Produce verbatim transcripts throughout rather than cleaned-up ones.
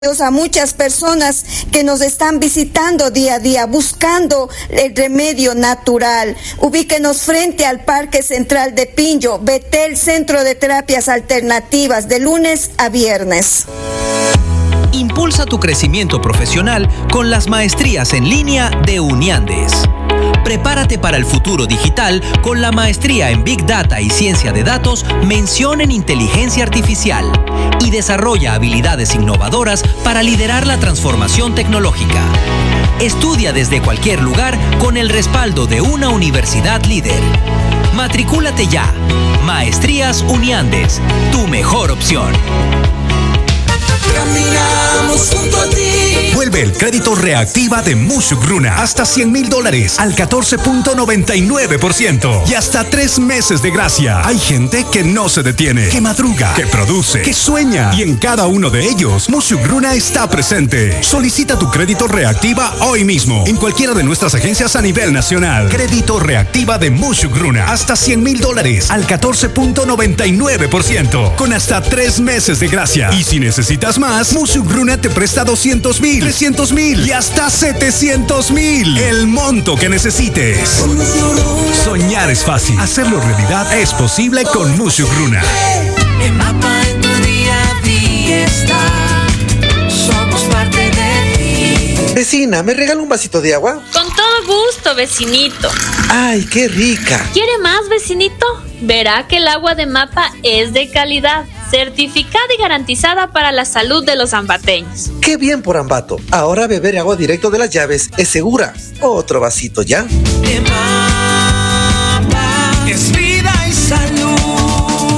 a muchas personas que nos están visitando día a día, buscando el remedio natural. Ubíquenos frente al Parque Central de Pinjo, Betel Centro de Terapias Alternativas, de lunes a viernes. Impulsa tu crecimiento profesional con las maestrías en línea de Uniandes. Prepárate para el futuro digital con la maestría en Big Data y Ciencia de Datos, mención en Inteligencia Artificial, y desarrolla habilidades innovadoras para liderar la transformación tecnológica. Estudia desde cualquier lugar con el respaldo de una universidad líder. Matricúlate ya. Maestrías Uniandes, tu mejor opción. Caminamos junto a ti. Vuelve el crédito Reactiva de Musugruna. Hasta cien mil dólares al catorce punto noventa y nueve por ciento. Y hasta tres meses de gracia. Hay gente que no se detiene, que madruga, que produce, que sueña. Y en cada uno de ellos, Musugruna está presente. Solicita tu crédito Reactiva hoy mismo. En cualquiera de nuestras agencias a nivel nacional. Crédito Reactiva de Musugruna. Hasta cien mil dólares al catorce punto noventa y nueve por ciento. Con hasta tres meses de gracia. Y si necesitas más, Musugruna te presta doscientos mil, trescientos mil y hasta setecientos mil. El monto que necesites. Soñar es fácil. Hacerlo realidad es posible con Musugruna. El mapa en tu día a día está. Somos parte de ti. Vecina, ¿me regala un vasito de agua? Con todo gusto, vecinito. ¡Ay, qué rica! ¿Quiere más, vecinito? Verá que el agua de Mapa es de calidad, certificada y garantizada para la salud de los ambateños. ¡Qué bien por Ambato! Ahora beber agua directo de las llaves es segura. Otro vasito ya. De Mapa es vida y salud.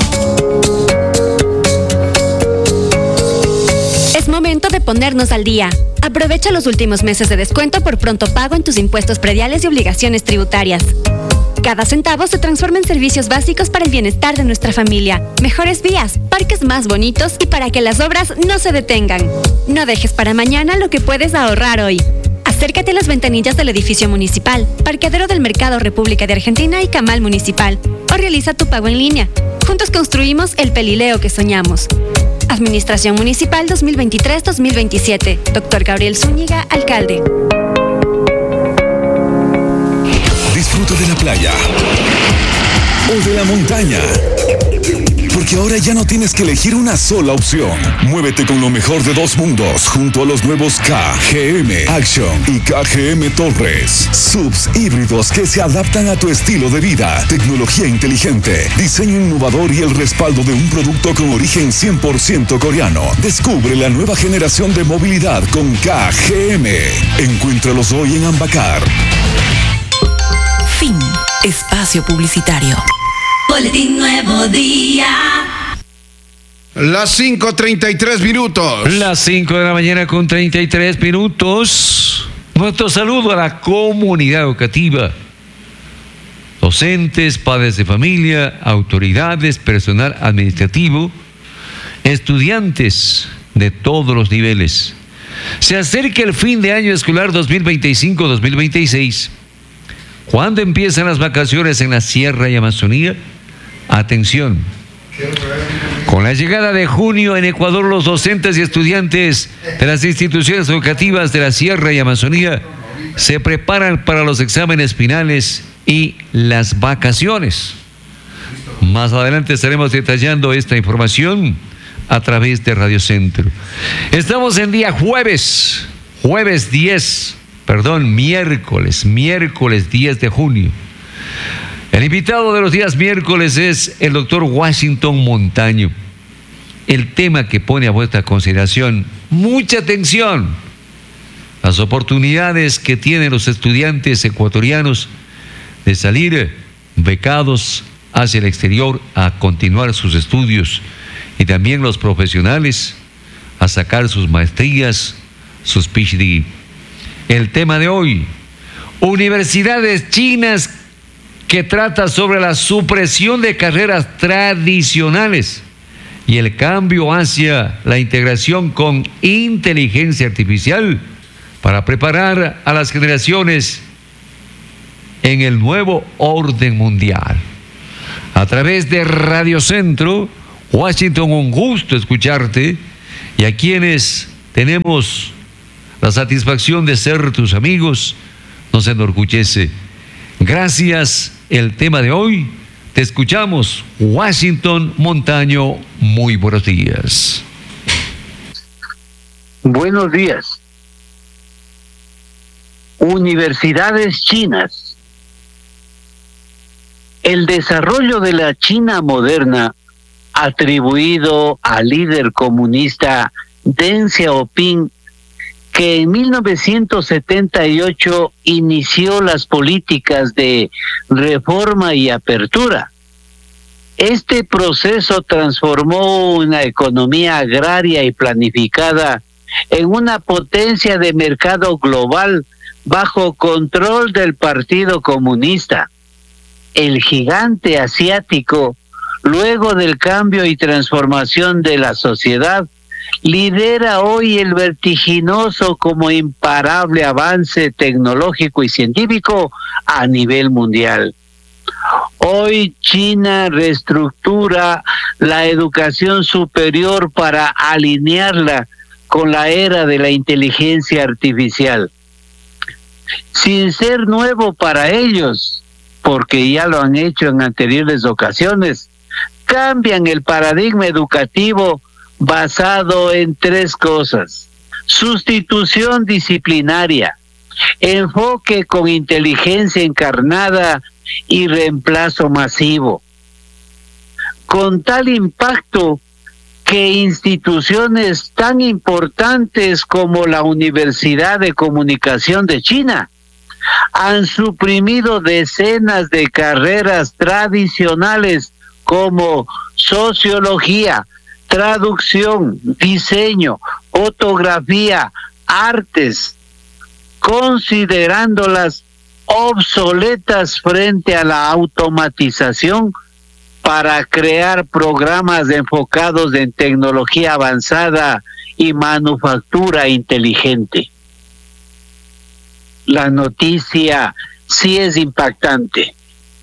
Es momento de ponernos al día. Aprovecha los últimos meses de descuento por pronto pago en tus impuestos prediales y obligaciones tributarias. Cada centavo se transforma en servicios básicos para el bienestar de nuestra familia, mejores vías, parques más bonitos y para que las obras no se detengan. No dejes para mañana lo que puedes ahorrar hoy. Acércate a las ventanillas del edificio municipal, parqueadero del Mercado República de Argentina y Camal Municipal, o realiza tu pago en línea. Juntos construimos el Pelileo que soñamos. Administración Municipal dos mil veintitrés dos mil veintisiete. Doctor Gabriel Zúñiga, alcalde. Disfruta de la playa o de la montaña, porque ahora ya no tienes que elegir una sola opción. Muévete con lo mejor de dos mundos junto a los nuevos K G M Action y K G M Torres. Subs híbridos que se adaptan a tu estilo de vida. Tecnología inteligente, diseño innovador y el respaldo de un producto con origen cien por ciento coreano. Descubre la nueva generación de movilidad con K G M. Encuéntralos hoy en Ambacar. Fin. Espacio publicitario. Boletín Nuevo Día. Las cinco treinta y tres minutos. Las cinco de la mañana con treinta y tres minutos. Nuestro saludo a la comunidad educativa. Docentes, padres de familia, autoridades, personal administrativo, estudiantes de todos los niveles. Se acerca el fin de año escolar dos mil veinticinco dos mil veintiséis. ¿Cuándo empiezan las vacaciones en la Sierra y Amazonía? Atención. Con la llegada de junio en Ecuador, los docentes y estudiantes de las instituciones educativas de la Sierra y Amazonía se preparan para los exámenes finales y las vacaciones. Más adelante estaremos detallando esta información a través de Radio Centro. Estamos en día jueves, jueves diez. Perdón, miércoles, miércoles diez de junio. El invitado de los días miércoles es el doctor Washington Montaño. El tema que pone a vuestra consideración, mucha atención, las oportunidades que tienen los estudiantes ecuatorianos de salir becados hacia el exterior a continuar sus estudios, y también los profesionales a sacar sus maestrías, sus P H D. El tema de hoy, universidades chinas, que trata sobre la supresión de carreras tradicionales y el cambio hacia la integración con inteligencia artificial para preparar a las generaciones en el nuevo orden mundial. A través de Radio Centro, Washington, un gusto escucharte, y a quienes tenemos la satisfacción de ser tus amigos, nos enorgullece. Gracias, el tema de hoy. Te escuchamos, Washington Montaño. Muy buenos días. Buenos días. Universidades chinas. El desarrollo de la China moderna, atribuido al líder comunista Deng Xiaoping, que en mil novecientos setenta y ocho inició las políticas de reforma y apertura. Este proceso transformó una economía agraria y planificada en una potencia de mercado global bajo control del Partido Comunista. El gigante asiático, luego del cambio y transformación de la sociedad, lidera hoy el vertiginoso como imparable avance tecnológico y científico a nivel mundial. Hoy China reestructura la educación superior para alinearla con la era de la inteligencia artificial. Sin ser nuevo para ellos, porque ya lo han hecho en anteriores ocasiones, cambian el paradigma educativo basado en tres cosas: sustitución disciplinaria, enfoque con inteligencia encarnada y reemplazo masivo. Con tal impacto que instituciones tan importantes como la Universidad de Comunicación de China han suprimido decenas de carreras tradicionales como sociología, traducción, diseño, fotografía, artes, considerándolas obsoletas frente a la automatización para crear programas enfocados en tecnología avanzada y manufactura inteligente. La noticia sí es impactante.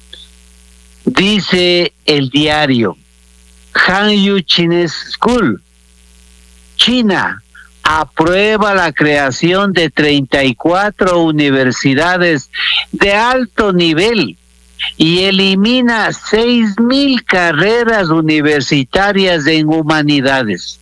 Dice el diario Hanyu Chinese School: China aprueba la creación de treinta y cuatro universidades de alto nivel y elimina seis mil carreras universitarias en humanidades,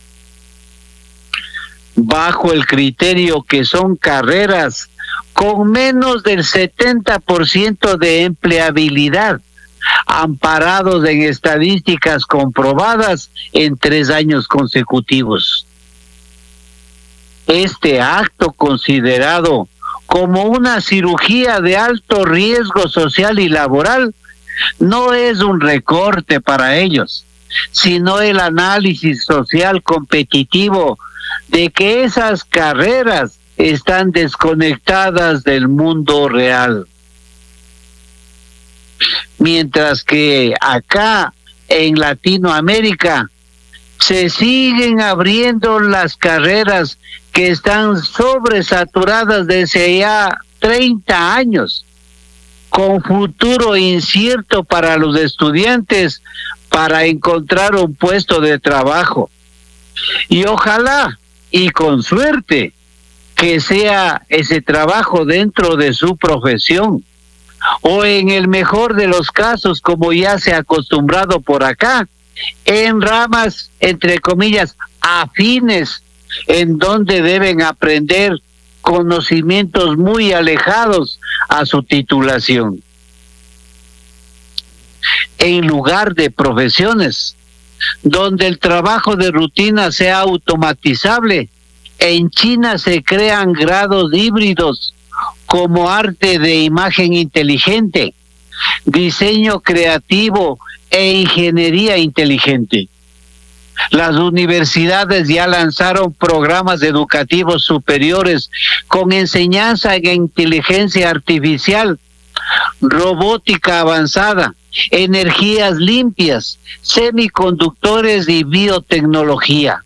bajo el criterio que son carreras con menos del setenta por ciento de empleabilidad, amparados en estadísticas comprobadas en tres años consecutivos. Este acto, considerado como una cirugía de alto riesgo social y laboral, no es un recorte para ellos, sino el análisis social competitivo de que esas carreras están desconectadas del mundo real. Mientras que acá en Latinoamérica se siguen abriendo las carreras que están sobresaturadas desde ya treinta años, con futuro incierto para los estudiantes para encontrar un puesto de trabajo. Y ojalá, y con suerte, que sea ese trabajo dentro de su profesión, o en el mejor de los casos, como ya se ha acostumbrado por acá, en ramas, entre comillas, afines, en donde deben aprender conocimientos muy alejados a su titulación. En lugar de profesiones donde el trabajo de rutina sea automatizable, en China se crean grados híbridos como arte de imagen inteligente, diseño creativo e ingeniería inteligente. Las universidades ya lanzaron programas educativos superiores con enseñanza en inteligencia artificial, robótica avanzada, energías limpias, semiconductores y biotecnología.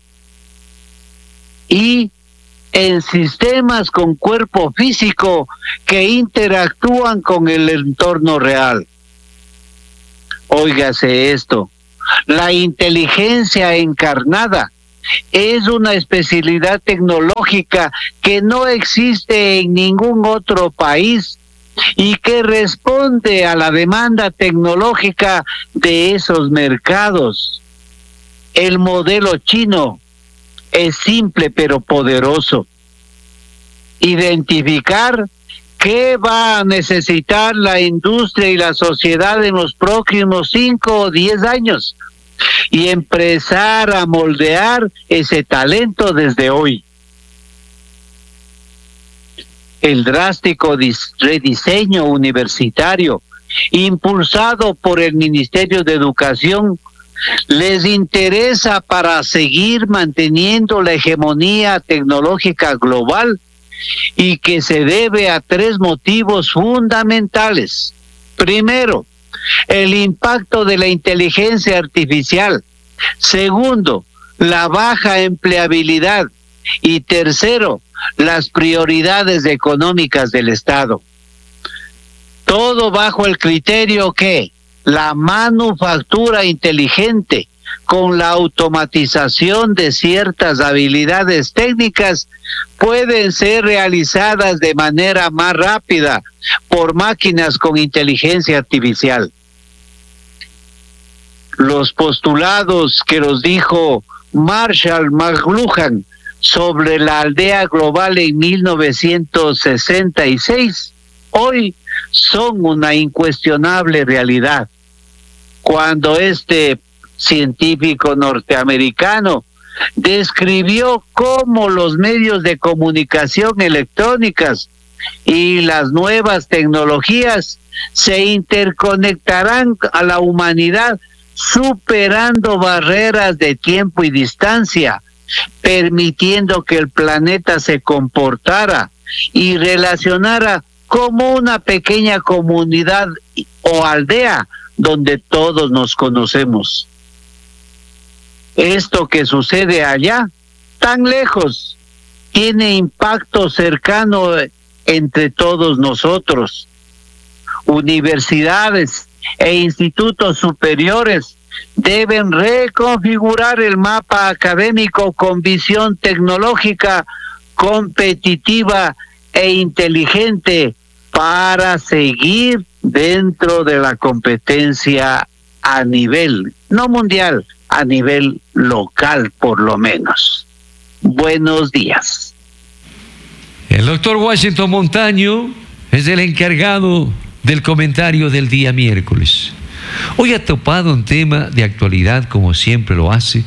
Y en sistemas con cuerpo físico que interactúan con el entorno real. Óigase esto: la inteligencia encarnada es una especialidad tecnológica que no existe en ningún otro país y que responde a la demanda tecnológica de esos mercados. El modelo chino es simple pero poderoso. Identificar qué va a necesitar la industria y la sociedad en los próximos cinco o diez años y empezar a moldear ese talento desde hoy. El drástico rediseño universitario impulsado por el Ministerio de Educación les interesa para seguir manteniendo la hegemonía tecnológica global y que se debe a tres motivos fundamentales. Primero, el impacto de la inteligencia artificial. Segundo, la baja empleabilidad. Y tercero, las prioridades económicas del Estado. Todo bajo el criterio que la manufactura inteligente, con la automatización de ciertas habilidades técnicas, pueden ser realizadas de manera más rápida por máquinas con inteligencia artificial. Los postulados que nos dijo Marshall McLuhan sobre la aldea global en mil novecientos sesenta y seis, hoy son una incuestionable realidad. Cuando este científico norteamericano describió cómo los medios de comunicación electrónicas y las nuevas tecnologías se interconectarán a la humanidad superando barreras de tiempo y distancia, permitiendo que el planeta se comportara y relacionara como una pequeña comunidad o aldea donde todos nos conocemos. Esto que sucede allá, tan lejos, tiene impacto cercano entre todos nosotros. Universidades e institutos superiores deben reconfigurar el mapa académico con visión tecnológica, competitiva e inteligente para seguir dentro de la competencia a nivel, no mundial, a nivel local por lo menos. Buenos días. El doctor Washington Montaño es el encargado del comentario del día miércoles. Hoy ha topado un tema de actualidad como siempre lo hace.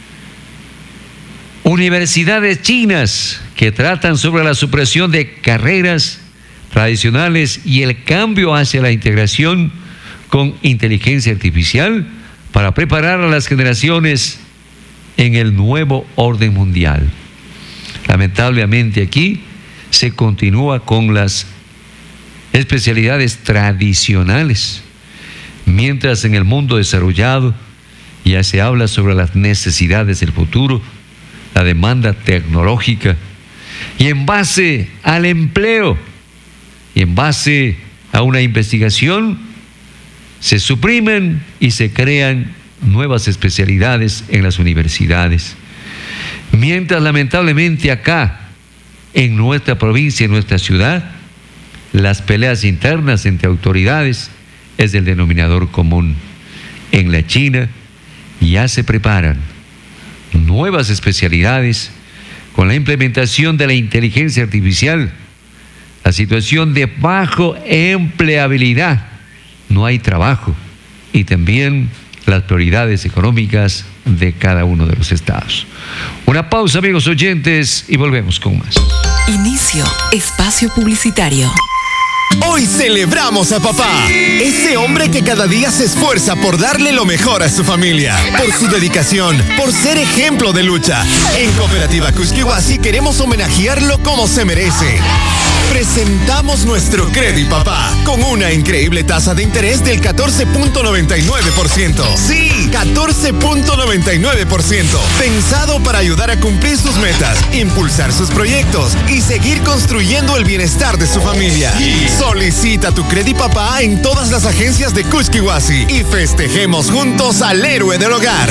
Universidades chinas que tratan sobre la supresión de carreras tradicionales y el cambio hacia la integración con inteligencia artificial para preparar a las generaciones en el nuevo orden mundial. Lamentablemente aquí se continúa con las especialidades tradicionales, mientras en el mundo desarrollado ya se habla sobre las necesidades del futuro, la demanda tecnológica, y en base al empleo y en base a una investigación se suprimen y se crean nuevas especialidades en las universidades. Mientras lamentablemente acá, en nuestra provincia, en nuestra ciudad, las peleas internas entre autoridades es el denominador común. En la China ya se preparan nuevas especialidades con la implementación de la inteligencia artificial. La situación de bajo empleabilidad, no hay trabajo, y también las prioridades económicas de cada uno de los estados. Una pausa, amigos oyentes, y volvemos con más. Inicio espacio publicitario. Hoy celebramos a papá, ese hombre que cada día se esfuerza por darle lo mejor a su familia, por su dedicación, por ser ejemplo de lucha. En Cooperativa Cusquihuasi queremos homenajearlo como se merece. Presentamos nuestro Credit Papá con una increíble tasa de interés del catorce punto noventa y nueve por ciento. Sí, catorce punto noventa y nueve por ciento. Pensado para ayudar a cumplir sus metas, impulsar sus proyectos y seguir construyendo el bienestar de su familia. Sí. Solicita tu Credit Papá en todas las agencias de Kushkiwasi y festejemos juntos al héroe del hogar.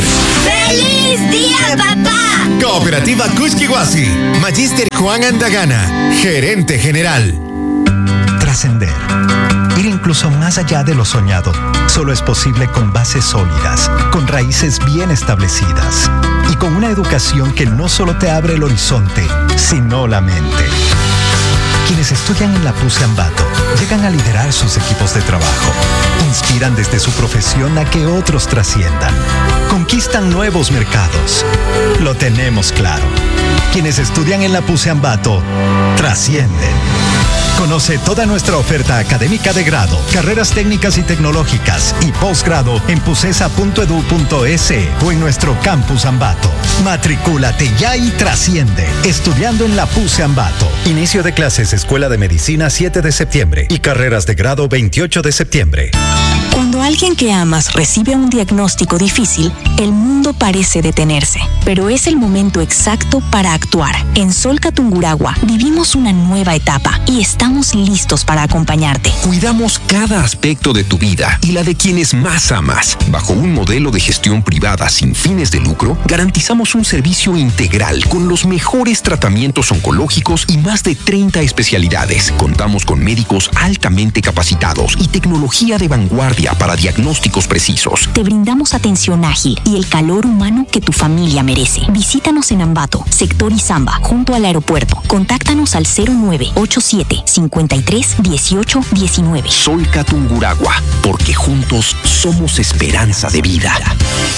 ¡Feliz día, papá! Cooperativa Kushkiwasi. Magíster Juan Andagana, gerente general. Trascender. Ir incluso más allá de lo soñado solo es posible con bases sólidas, con raíces bien establecidas y con una educación que no solo te abre el horizonte, sino la mente. Quienes estudian en la PUCE Ambato llegan a liderar sus equipos de trabajo, inspiran desde su profesión a que otros trasciendan, conquistan nuevos mercados. Lo tenemos claro. Quienes estudian en la PUCE Ambato trascienden. Conoce toda nuestra oferta académica de grado, carreras técnicas y tecnológicas y posgrado en pucesa punto edu punto es o en nuestro campus Ambato. Matricúlate ya y trasciende, estudiando en la PUCE Ambato. Inicio de clases Escuela de Medicina siete de septiembre y carreras de grado veintiocho de septiembre. Cuando alguien que amas recibe un diagnóstico difícil, el mundo parece detenerse, pero es el momento exacto para actuar. En Solca Tungurahua vivimos una nueva etapa y estamos listos para acompañarte. Cuidamos cada aspecto de tu vida y la de quienes más amas. Bajo un modelo de gestión privada sin fines de lucro, garantizamos un servicio integral con los mejores tratamientos oncológicos y más de treinta especialidades. Contamos con médicos altamente capacitados y tecnología de vanguardia para diagnósticos precisos. Te brindamos atención ágil y el calor humano que tu familia merece. Visítanos en Ambato, sector Izamba, junto al aeropuerto. Contáctanos al cero nueve ocho siete, cincuenta y tres, dieciocho, diecinueve. Solca Tungurahua, porque juntos somos esperanza de vida.